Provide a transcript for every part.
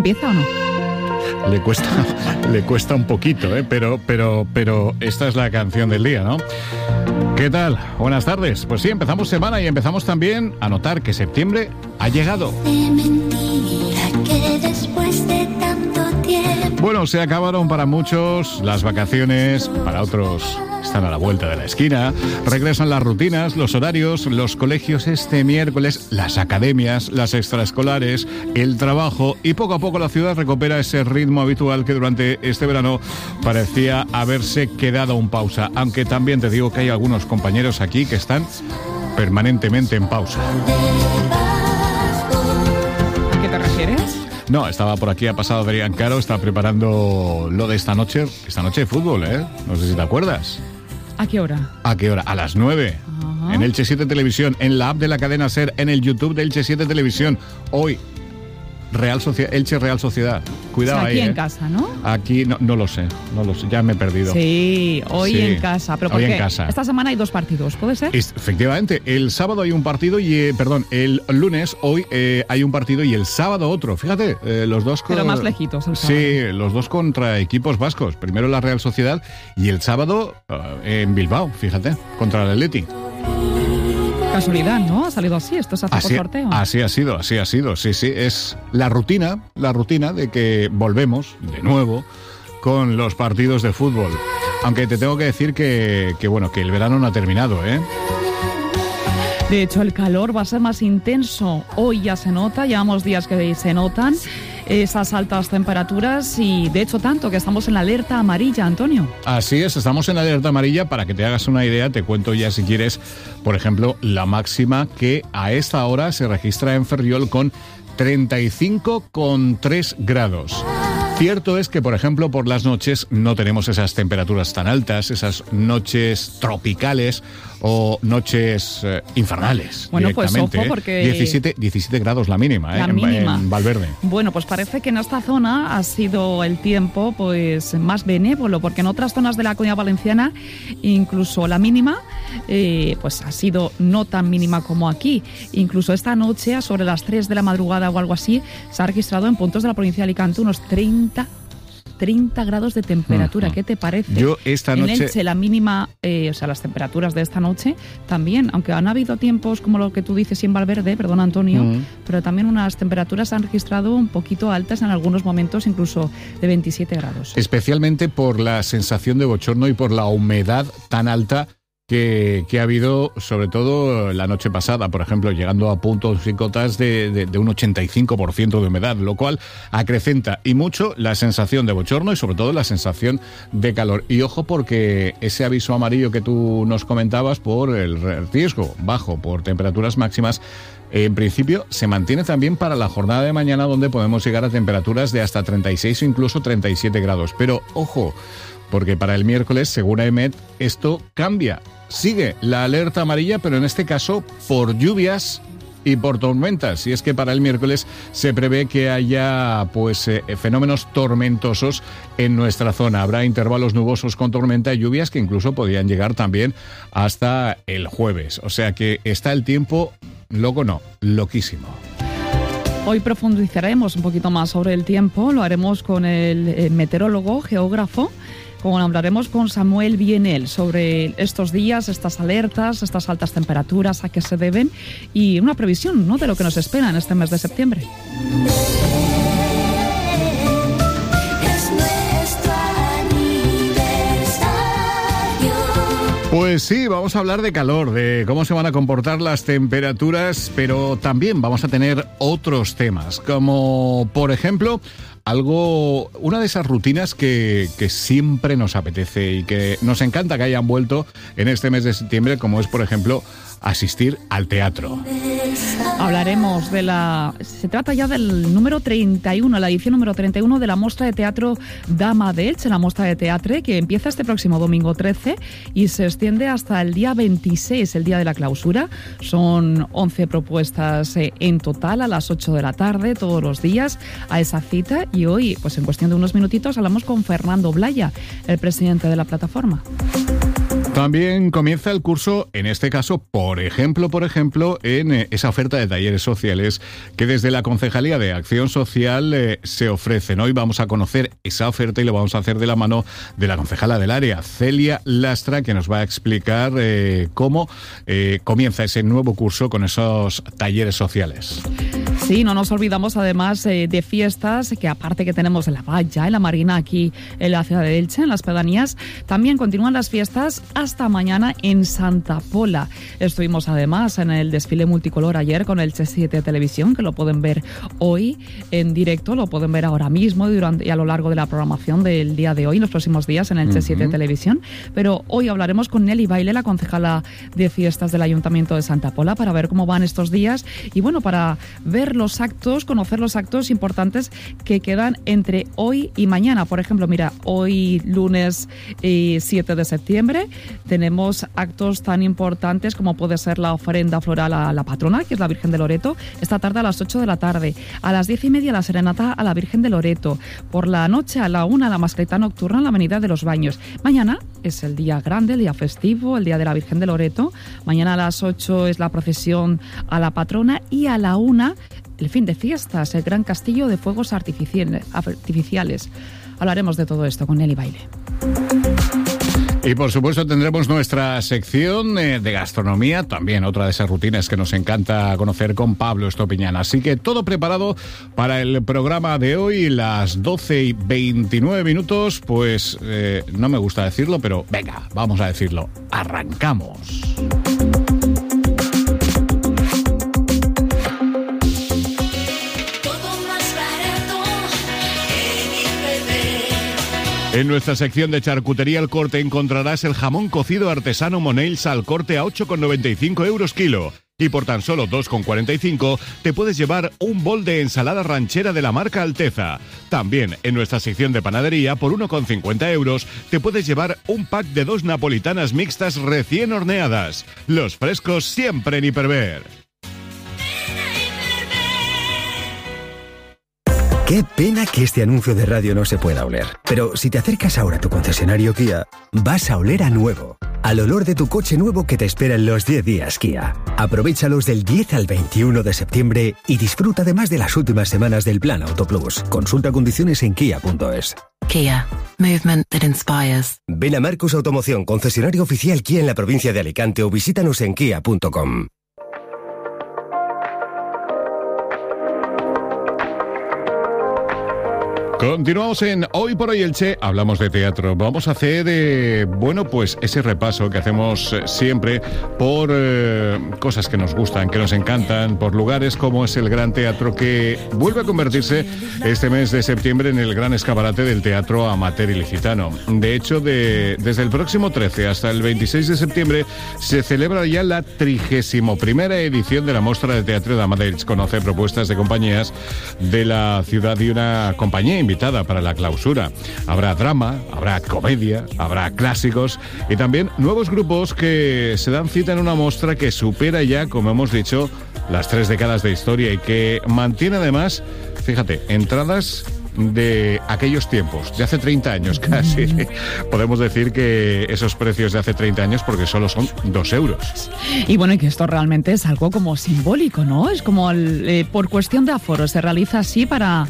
¿Empieza o no? Le cuesta un poquito, pero esta es la canción del día, ¿no? ¿Qué tal? Buenas tardes. Pues sí, empezamos semana y empezamos también a notar que septiembre ha llegado. Bueno, se acabaron para muchos las vacaciones, para otros están a la vuelta de la esquina, regresan las rutinas, los horarios, los colegios este miércoles, las academias, las extraescolares, el trabajo y poco a poco la ciudad recupera ese ritmo habitual que durante este verano parecía haberse quedado en pausa, aunque también te digo que hay algunos compañeros aquí que están permanentemente en pausa. ¿A qué te refieres? No, estaba por aquí, ha pasado Adrián Caro, está preparando lo de esta noche de fútbol, ¿eh? No sé si te acuerdas. ¿A qué hora? ¿A qué hora? A las 9. Ajá. En Elche 7 Televisión, en la app de la cadena SER, en el YouTube de Elche 7 Televisión. Hoy, Elche Real Sociedad. Cuidado, o sea, aquí ahí, en casa, ¿no? Aquí no lo sé, ya me he perdido. Sí, hoy en casa. Pero hoy en casa. Esta semana hay 2 partidos, ¿puede ser? Efectivamente, el sábado hay un partido el lunes, hoy hay un partido y el sábado otro. Fíjate, los dos... Pero más lejitos el sábado. Sí, los dos contra equipos vascos. Primero la Real Sociedad y el sábado en Bilbao, fíjate, contra el Athletic. Casualidad, ¿no? Ha salido así, esto se hace por sorteo. Así ha sido, sí, es la rutina de que volvemos de nuevo con los partidos de fútbol. Aunque te tengo que decir que el verano no ha terminado, ¿eh? De hecho, el calor va a ser más intenso. Hoy ya se nota, llevamos días que se notan esas altas temperaturas y de hecho tanto que estamos en la alerta amarilla, Antonio. Así es, estamos en la alerta amarilla. Para que te hagas una idea, te cuento ya si quieres, por ejemplo, la máxima que a esta hora se registra en Ferriol con 35,3 grados. Cierto es que, por ejemplo, por las noches no tenemos esas temperaturas tan altas, esas noches tropicales o noches infernales. Bueno, pues ojo, porque 17 grados la mínima, en Valverde. Bueno, pues parece que en esta zona ha sido el tiempo pues más benévolo, porque en otras zonas de la Comunidad Valenciana incluso la mínima pues ha sido no tan mínima como aquí. Incluso esta noche, a sobre las 3 de la madrugada o algo así, se ha registrado en puntos de la provincia de Alicante unos 30 grados de temperatura. ¿Qué te parece? Yo esta noche... En Elche la mínima, las temperaturas de esta noche también, aunque han habido tiempos como lo que tú dices en Valverde, perdona Antonio, pero también unas temperaturas se han registrado un poquito altas en algunos momentos, incluso de 27 grados. Especialmente por la sensación de bochorno y por la humedad tan alta que ha habido, sobre todo la noche pasada, por ejemplo, llegando a puntos y cotas de un 85% de humedad, lo cual acrecenta y mucho la sensación de bochorno y sobre todo la sensación de calor. Y ojo, porque ese aviso amarillo que tú nos comentabas por el riesgo bajo por temperaturas máximas, en principio se mantiene también para la jornada de mañana, donde podemos llegar a temperaturas de hasta 36 o incluso 37 grados. Pero ojo, porque para el miércoles, según AEMET, esto cambia. Sigue la alerta amarilla, pero en este caso por lluvias y por tormentas. Y es que para el miércoles se prevé que haya fenómenos tormentosos en nuestra zona. Habrá intervalos nubosos con tormenta y lluvias que incluso podrían llegar también hasta el jueves. O sea que está el tiempo loquísimo. Hoy profundizaremos un poquito más sobre el tiempo. Lo haremos con el meteorólogo, geógrafo. Como hablaremos con Samuel Bienel sobre estos días, estas alertas, estas altas temperaturas, a qué se deben y una previsión, ¿no?, de lo que nos espera en este mes de septiembre. Pues sí, vamos a hablar de calor, de cómo se van a comportar las temperaturas, pero también vamos a tener otros temas, como por ejemplo una de esas rutinas que siempre nos apetece y que nos encanta que hayan vuelto en este mes de septiembre, como es, por ejemplo, asistir al teatro. Hablaremos se trata ya del número 31, la edición número 31 de la Mostra de Teatro Dama de Elche, la Mostra de Teatre, que empieza este próximo domingo 13 y se extiende hasta el día 26, el día de la clausura. Son 11 propuestas en total a las 8 de la tarde, todos los días, a esa cita. Y hoy, pues en cuestión de unos minutitos, hablamos con Fernando Blaya, el presidente de la plataforma. También comienza el curso, en este caso, por ejemplo, en esa oferta de talleres sociales que desde la Concejalía de Acción Social se ofrecen. Hoy vamos a conocer esa oferta y lo vamos a hacer de la mano de la concejala del área, Celia Lastra, que nos va a explicar cómo comienza ese nuevo curso con esos talleres sociales. Sí, no nos olvidamos además de fiestas, que aparte que tenemos en la Valla, en la Marina, aquí en la ciudad de Elche, en las pedanías, también continúan las fiestas hasta mañana en Santa Pola. Estuvimos además en el desfile multicolor ayer con Elche 7 Televisión, que lo pueden ver hoy en directo, lo pueden ver ahora mismo y a lo largo de la programación del día de hoy, en los próximos días en Elche 7 Televisión. Pero hoy hablaremos con Nelly Baile, la concejala de fiestas del Ayuntamiento de Santa Pola, para ver cómo van estos días y bueno, para ver los actos, conocer los actos importantes que quedan entre hoy y mañana. Por ejemplo, mira, hoy lunes 7 de septiembre tenemos actos tan importantes como puede ser la ofrenda floral a la patrona, que es la Virgen de Loreto, esta tarde a las 8 de la tarde, a las 10:30 la serenata a la Virgen de Loreto, por la noche a la 1 la mascleta nocturna en la Avenida de los Baños. Mañana es el día grande, el día festivo, el día de la Virgen de Loreto. Mañana a las 8 es la procesión a la patrona y a la 1 el fin de fiestas, el gran castillo de fuegos artificiales. Hablaremos de todo esto con Nelly Baile. Y por supuesto tendremos nuestra sección de gastronomía, también otra de esas rutinas que nos encanta conocer con Pablo Estopiñán. Así que todo preparado para el programa de hoy, las 12:29, pues no me gusta decirlo, pero venga, vamos a decirlo, arrancamos. En nuestra sección de charcutería al corte encontrarás el jamón cocido artesano Monells al corte a 8,95 € kilo. Y por tan solo 2,45 te puedes llevar un bol de ensalada ranchera de la marca Alteza. También en nuestra sección de panadería, por 1,50 € te puedes llevar un pack de 2 napolitanas mixtas recién horneadas. Los frescos siempre en Hiperver. Qué pena que este anuncio de radio no se pueda oler. Pero si te acercas ahora a tu concesionario Kia, vas a oler a nuevo. Al olor de tu coche nuevo que te espera en los 10 días Kia. Aprovéchalos del 10 al 21 de septiembre y disfruta además de las últimas semanas del Plan Auto Plus. Consulta condiciones en kia.es. Kia. Movement that inspires. Ven a Marcos Automoción, concesionario oficial Kia en la provincia de Alicante, o visítanos en kia.com. Continuamos en Hoy por Hoy Elche, hablamos de teatro. Vamos a hacer, pues ese repaso que hacemos siempre por cosas que nos gustan, que nos encantan, por lugares como es el Gran Teatro, que vuelve a convertirse este mes de septiembre en el gran escaparate del teatro amateur ilicitano. De hecho, desde el próximo 13 hasta el 26 de septiembre se celebra ya la 31ª edición de la Mostra de Teatro de Amadels. Conoce propuestas de compañías de la ciudad y una compañía invitada para la clausura. Habrá drama, habrá comedia, habrá clásicos y también nuevos grupos que se dan cita en una muestra que supera ya, como hemos dicho, las 3 décadas de historia y que mantiene además, fíjate, entradas de aquellos tiempos, de hace 30 años casi. Podemos decir que esos precios de hace 30 años porque solo son 2 €. Y bueno, y que esto realmente es algo como simbólico, ¿no? Es como por cuestión de aforo, se realiza así para,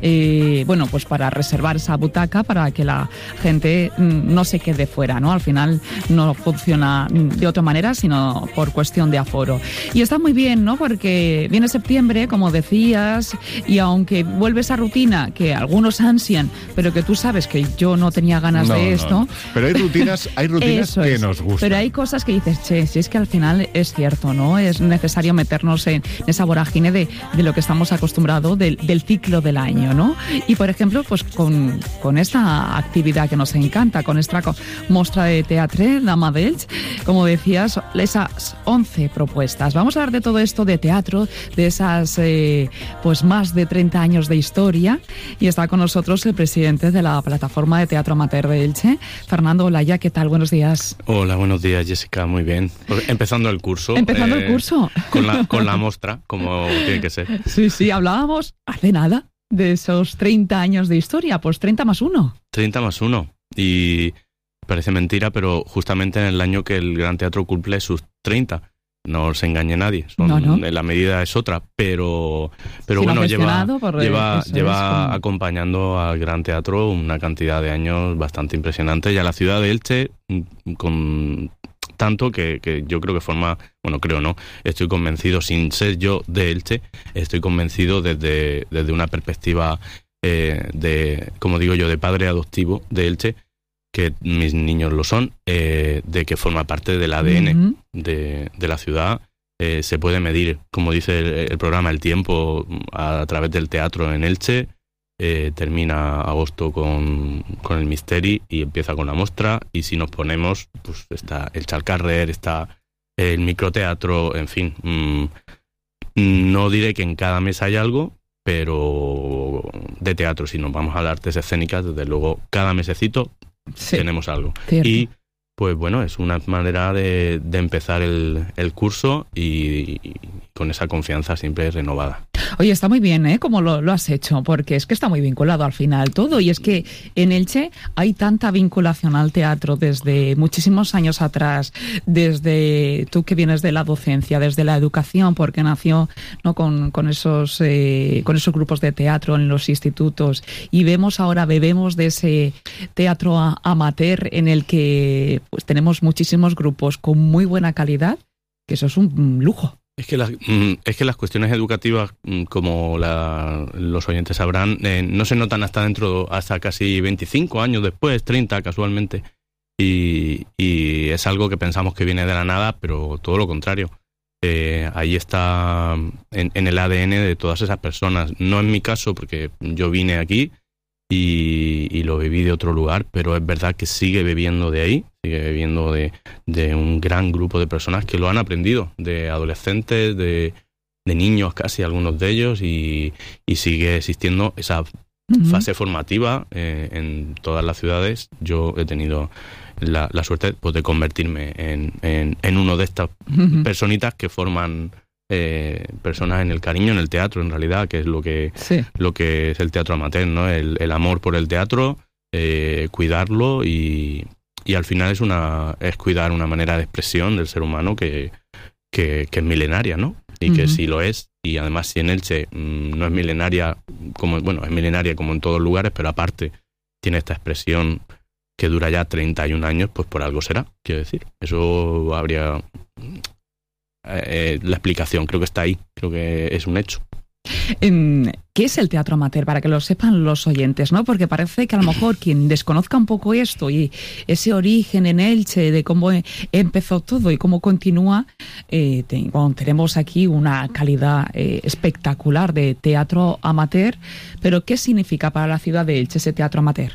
pues para reservar esa butaca, para que la gente no se quede fuera, ¿no? Al final no funciona de otra manera, sino por cuestión de aforo. Y está muy bien, ¿no? Porque viene septiembre, como decías, y aunque vuelve esa rutina que algunos ansian, pero que tú sabes que yo no tenía ganas de esto. No. Pero hay rutinas que nos gustan. Pero hay cosas que dices, si es que al final es cierto, ¿no? Es necesario meternos en esa vorágine de lo que estamos acostumbrados del ciclo del año, ¿no? Y por ejemplo, pues con esta actividad que nos encanta, con esta mostra de teatro Dama d'Elx, como decías, esas 11 propuestas. Vamos a hablar de todo esto de teatro, de esas pues más de 30 años de historia. Y está con nosotros el presidente de la plataforma de teatro amateur de Elche, Fernando Olaya. ¿Qué tal? Buenos días. Hola, buenos días, Jessica. Muy bien. Empezando el curso. Empezando el curso. Con la mostra, como tiene que ser. Sí, hablábamos hace nada de esos 30 años de historia. Pues 30 más 1. 30 más 1. Y parece mentira, pero justamente en el año que el Gran Teatro cumple sus 30. No se engañe nadie, la medida es otra, pero bueno, lleva acompañando al Gran Teatro una cantidad de años bastante impresionante, y a la ciudad de Elche con tanto que yo creo que forma, bueno, creo no, estoy convencido, sin ser yo de Elche, estoy convencido desde una perspectiva de, como digo yo, de padre adoptivo de Elche, que mis niños lo son, de que forma parte del ADN de la ciudad. Se puede medir, como dice el programa, el tiempo a través del teatro en Elche. Termina agosto con el Misteri y empieza con la mostra, y si nos ponemos, pues está el Chalcarrer, está el microteatro, en fin. No diré que en cada mes hay algo, pero de teatro, si nos vamos a las artes escénicas, desde luego cada mesecito tenemos algo. Cierto. Y pues bueno, es una manera de empezar el curso y con esa confianza siempre renovada. Oye, está muy bien, ¿eh? Como lo has hecho, porque es que está muy vinculado al final todo, y es que en Elche hay tanta vinculación al teatro desde muchísimos años atrás, desde tú que vienes de la docencia, desde la educación, porque nació, ¿no?, con esos grupos de teatro en los institutos, y bebemos de ese teatro amateur en el que pues tenemos muchísimos grupos con muy buena calidad, que eso es un lujo. Es que las cuestiones educativas, como los oyentes sabrán, no se notan hasta casi 25 años después, 30 casualmente, y es algo que pensamos que viene de la nada, pero todo lo contrario. Ahí está en el ADN de todas esas personas. No en mi caso, porque yo vine aquí y lo viví de otro lugar, pero es verdad que sigue bebiendo de ahí, sigue bebiendo de un gran grupo de personas que lo han aprendido, de adolescentes, de niños casi, algunos de ellos, y sigue existiendo esa fase formativa en todas las ciudades. Yo he tenido la suerte, pues, de convertirme en uno de estas personitas que forman personas en el cariño, en el teatro, en realidad, que es lo que es el teatro amateur, ¿no? El amor por el teatro, cuidarlo, y al final es cuidar una manera de expresión del ser humano que es milenaria, ¿no? Y que sí lo es, y además si en Elche no es milenaria, es milenaria como en todos los lugares, pero aparte tiene esta expresión que dura ya 31 años, pues por algo será, quiero decir. Eso habría... la explicación creo que está ahí, creo que es un hecho. ¿Qué es el teatro amateur? Para que lo sepan los oyentes, ¿no? Porque parece que a lo mejor quien desconozca un poco esto y ese origen en Elche de cómo empezó todo y cómo continúa, tenemos aquí una calidad espectacular de teatro amateur, pero ¿qué significa para la ciudad de Elche ese teatro amateur?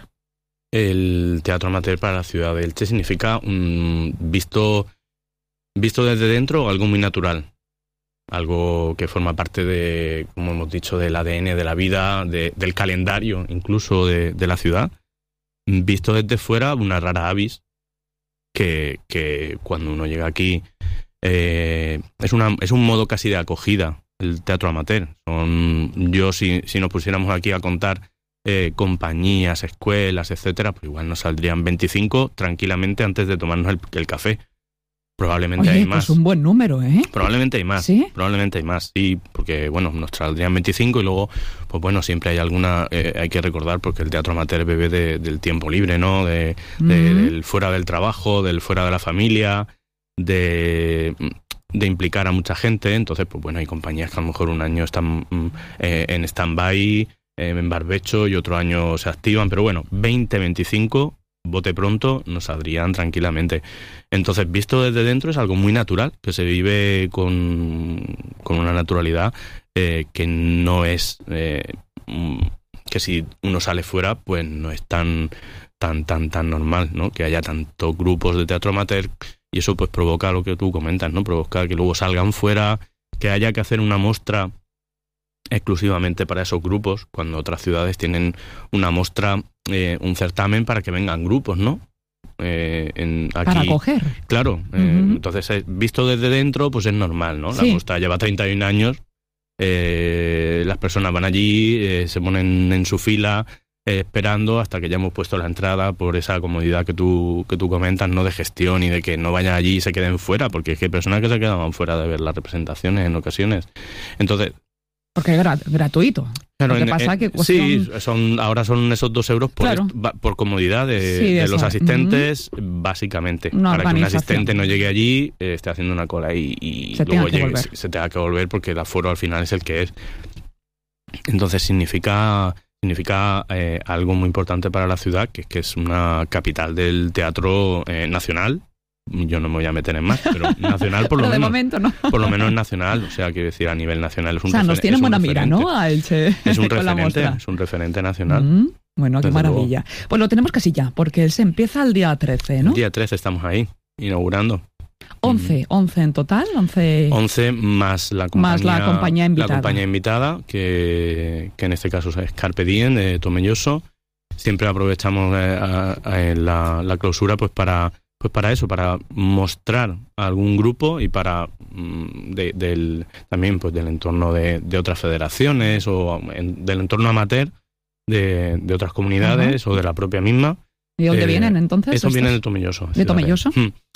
El teatro amateur para la ciudad de Elche significa visto desde dentro, algo muy natural, algo que forma parte de, como hemos dicho, del ADN de la vida, del calendario incluso de la ciudad. Visto desde fuera, una rara avis que cuando uno llega aquí es un modo casi de acogida, el teatro amateur. Si nos pusiéramos aquí a contar compañías, escuelas, etcétera, pues igual nos saldrían 25 tranquilamente antes de tomarnos el café. Probablemente hay más. Pues un buen número, ¿eh? Probablemente hay más. ¿Sí? Probablemente hay más, sí, porque, bueno, nos saldrían 25 y luego, pues bueno, siempre hay alguna... hay que recordar, porque el teatro amateur bebe del tiempo libre, ¿no? Del fuera del trabajo, del fuera de la familia, de implicar a mucha gente. Entonces, pues bueno, hay compañías que a lo mejor un año están en stand-by, en barbecho, y otro año se activan, pero bueno, 20-25... bote pronto nos saldrían tranquilamente. Entonces, visto desde dentro, es algo muy natural, que se vive con una naturalidad que no es que si uno sale fuera, pues no es tan normal, ¿no? Que haya tantos grupos de teatro amateur, y eso pues provoca lo que tú comentas, ¿no? Provoca que luego salgan fuera, que haya que hacer una muestra exclusivamente para esos grupos, cuando otras ciudades tienen una muestra, un certamen para que vengan grupos, ¿no? Aquí, para acoger. Claro, entonces visto desde dentro, pues es normal, ¿no? La muestra lleva 31 años, las personas van allí, se ponen en su fila, esperando hasta que ya hemos puesto la entrada por esa comodidad que tú comentas, no de gestión y de que no vayan allí y se queden fuera, porque es que hay personas que se quedaban fuera de ver las representaciones en ocasiones. Entonces, porque es gratuito. Claro, lo que pasa que cuestión... sí, ahora son esos 2 euros por comodidad de los asistentes, básicamente. Para que un asistente no llegue allí, esté haciendo una cola y luego se tenga que volver, porque el aforo al final es el que es. Entonces significa algo muy importante para la ciudad, que es una capital del teatro nacional. Yo no me voy a meter en más, pero nacional por lo menos. De momento no. Por lo menos nacional, o sea, quiero decir, a nivel nacional es un referente. Nos tienen buena mira, ¿no? A Elche. Es un referente nacional. Bueno, qué maravilla. Luego. Pues lo tenemos casi ya, porque se empieza el día 13, ¿no? El día 13 estamos ahí, inaugurando. 11 en total, 11 más la compañía invitada. La compañía invitada, que en este caso es Carpe Diem, de Tomelloso. Siempre aprovechamos la clausura pues para eso, para mostrar a algún grupo y para también pues del entorno de otras federaciones o del entorno amateur de otras comunidades o de la propia misma. ¿Y dónde vienen entonces? Estos vienen de Tomelloso. ¿De Tomelloso?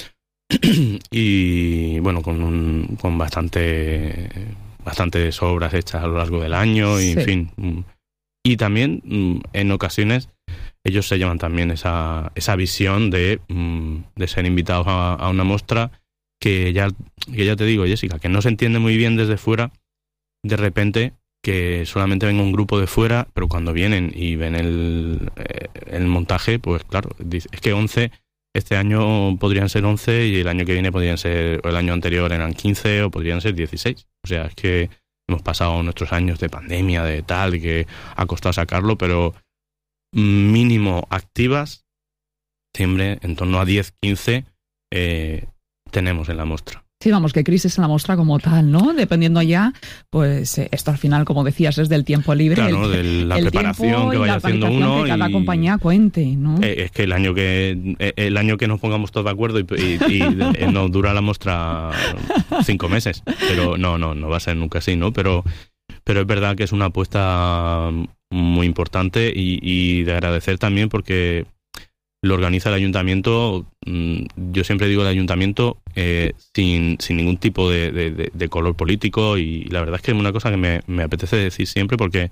Y bueno, con bastantes obras hechas a lo largo del año y en fin. Y también en ocasiones ellos se llevan también esa visión de ser invitados a una muestra que ya te digo, Jessica, que no se entiende muy bien desde fuera, de repente, que solamente venga un grupo de fuera, pero cuando vienen y ven el montaje, pues claro, es que 11, este año podrían ser 11 y el año que viene podrían ser, o el año anterior eran 15 o podrían ser 16. O sea, es que hemos pasado nuestros años de pandemia, de tal, que ha costado sacarlo, pero mínimo activas, siempre en torno a 10, 15 tenemos en la muestra. Sí, vamos, que crisis en la muestra como tal, ¿no? Dependiendo ya, pues esto al final, como decías, es del tiempo libre. Claro, de la preparación que vaya haciendo uno. Que cada compañía cuente, ¿no? Es que el año que nos pongamos todos de acuerdo y nos dura la muestra 5 meses. Pero no va a ser nunca así, ¿no? Pero es verdad que es una apuesta muy importante y de agradecer también porque lo organiza el ayuntamiento. Yo siempre digo el ayuntamiento sin ningún tipo de color político, y la verdad es que es una cosa que me apetece decir siempre porque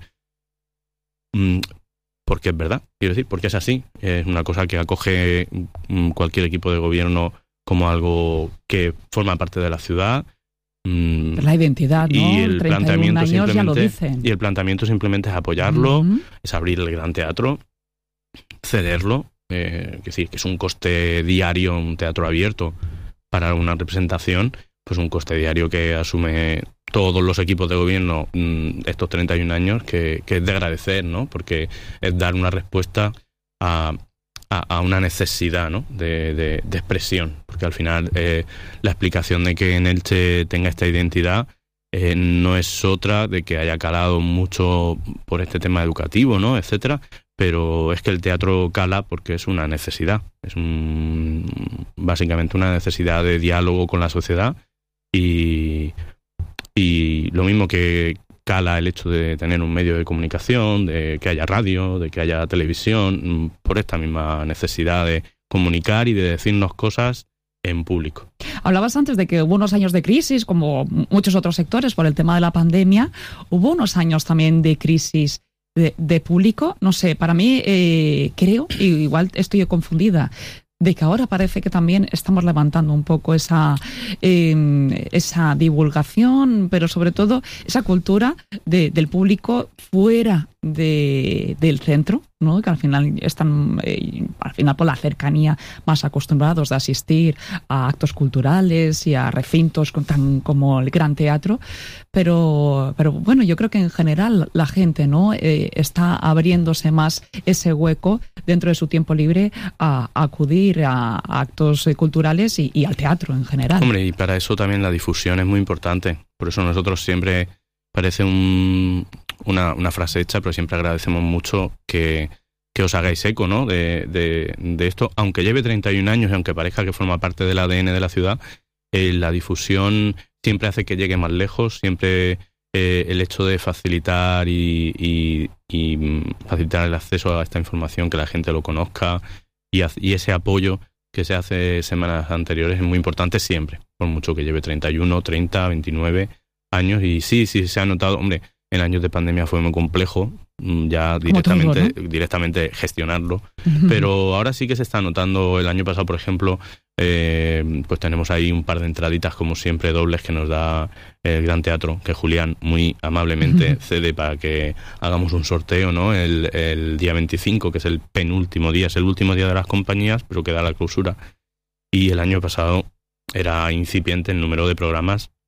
es verdad, quiero decir, porque es así. Es una cosa que acoge cualquier equipo de gobierno como algo que forma parte de la ciudad. La identidad, ¿no? Y el 31 años ya lo dicen. Y el planteamiento simplemente es apoyarlo, es abrir el Gran Teatro, cederlo. Es decir, que es un coste diario, un teatro abierto para una representación, pues un coste diario que asume todos los equipos de gobierno estos 31 años, que es de agradecer, ¿no? Porque es dar una respuesta a una necesidad, ¿no? de expresión, porque al final la explicación de que en Elche tenga esta identidad no es otra de que haya calado mucho por este tema educativo, ¿no? Etcétera. Pero es que el teatro cala porque es una necesidad, es básicamente una necesidad de diálogo con la sociedad y lo mismo que cala el hecho de tener un medio de comunicación, de que haya radio, de que haya televisión, por esta misma necesidad de comunicar y de decirnos cosas en público. Hablabas antes de que hubo unos años de crisis, como muchos otros sectores, por el tema de la pandemia. Hubo unos años también de crisis de público, no sé, para mí creo, y igual estoy confundida, de que ahora parece que también estamos levantando un poco esa divulgación, pero sobre todo esa cultura del público fuera del centro, ¿no? Que al final están por la cercanía más acostumbrados de asistir a actos culturales y a recintos tan como el Gran Teatro, pero bueno, yo creo que en general la gente, ¿no? Está abriéndose más ese hueco dentro de su tiempo libre a acudir a actos culturales y al teatro en general. Hombre, y para eso también la difusión es muy importante. Por eso nosotros siempre, parece una frase hecha, pero siempre agradecemos mucho que os hagáis eco, ¿no? de esto, aunque lleve 31 años y aunque parezca que forma parte del ADN de la ciudad, la difusión siempre hace que llegue más lejos, siempre el hecho de facilitar y facilitar el acceso a esta información, que la gente lo conozca y ese apoyo que se hace semanas anteriores es muy importante siempre, por mucho que lleve 31, 30, 29 años. Y sí se ha notado, hombre, en años de pandemia fue muy complejo ya directamente gestionarlo, pero ahora sí que se está notando. El año pasado, por ejemplo, pues tenemos ahí un par de entraditas, como siempre, dobles, que nos da el Gran Teatro, que Julián muy amablemente cede para que hagamos un sorteo, ¿no? El día 25, que es el penúltimo día, es el último día de las compañías, pero queda la clausura. Y el año pasado era incipiente el número de programas